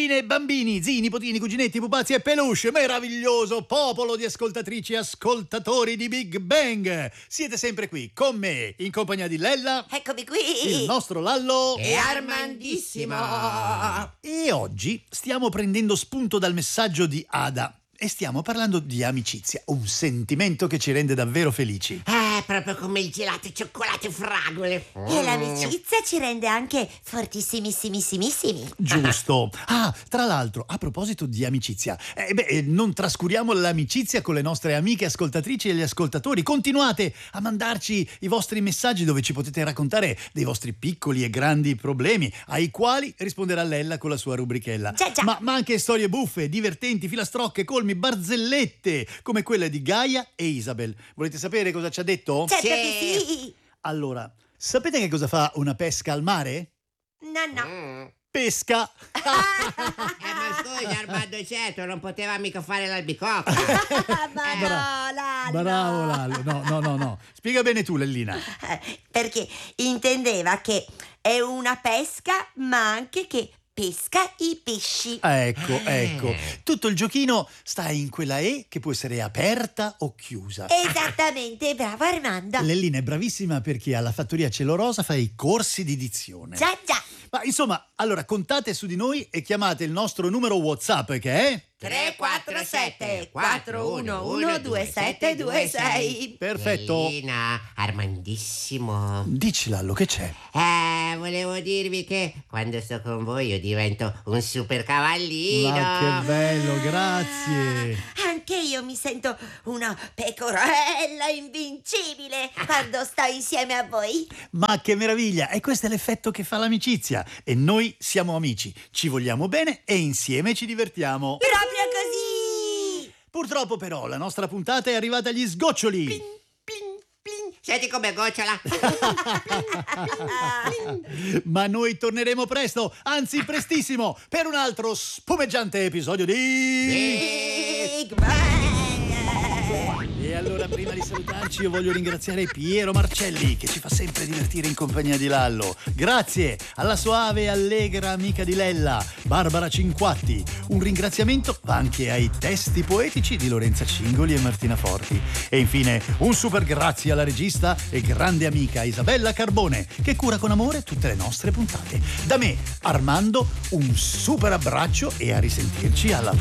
Bambine e bambini, zii, nipotini, cuginetti, pupazzi e peluche, meraviglioso popolo di ascoltatrici e ascoltatori di Big Bang. Siete sempre qui con me, in compagnia di Lella. Eccomi qui. Il nostro Lallo. E Armandissimo. E oggi stiamo prendendo spunto dal messaggio di Ada. E stiamo parlando di amicizia, un sentimento che ci rende davvero felici. Proprio come il gelato e cioccolato e fragole. E l'amicizia ci rende anche fortissimissimissimi. Giusto. Tra l'altro, a proposito di amicizia, non trascuriamo l'amicizia con le nostre amiche ascoltatrici e gli ascoltatori. Continuate a mandarci i vostri messaggi dove ci potete raccontare dei vostri piccoli e grandi problemi, ai quali risponderà Lella con la sua rubrichella. Già. Ma anche storie buffe, divertenti, filastrocche, colmi, barzellette, come quelle di Gaia e Isabel. Volete sapere cosa ci ha detto? Certo che sì. Allora, sapete che cosa fa una pesca al mare? No. Pesca! Ma scusa Armando, certo, non poteva mica fare l'albicocca. Bravo Lallo. No. Spiega bene tu, Lellina. Perché intendeva che è una pesca, ma anche che pesca i pesci. Ecco. Tutto il giochino sta in quella E che può essere aperta o chiusa. Esattamente, bravo Armando. Lellina è bravissima perché alla Fattoria Cielo Rosa fa i corsi di dizione. Già. Ma insomma, allora contate su di noi e chiamate il nostro numero WhatsApp che è 347 411 2726. Perfetto. Lina, Armandissimo. Dici Lallo, che c'è? Volevo dirvi che quando sto con voi io divento un super cavallino. Ma che bello, grazie. Anche io mi sento una pecorella invincibile quando sto insieme a voi. Ma che meraviglia! E questo è l'effetto che fa l'amicizia. E noi siamo amici, ci vogliamo bene e insieme ci divertiamo. Proprio così. Purtroppo però la nostra puntata è arrivata agli sgoccioli. Plin. Senti come gocciola. Ma noi torneremo presto, anzi prestissimo, per un altro spumeggiante episodio di Big Bang. E allora, prima di salutarci, io voglio ringraziare Piero Marcelli, che ci fa sempre divertire in compagnia di Lallo. Grazie alla soave e allegra amica di Lella, Barbara Cinquatti. Un ringraziamento va anche ai testi poetici di Lorenza Cingoli e Martina Forti. E infine, un super grazie alla regista e grande amica Isabella Carbone, che cura con amore tutte le nostre puntate. Da me, Armando, un super abbraccio e a risentirci alla